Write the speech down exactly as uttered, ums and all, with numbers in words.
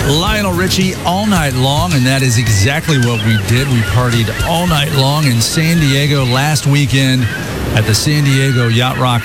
Lionel Richie all night long, and that is exactly what we did. We partied all night long in San Diego last weekend at the San Diego Yacht Rock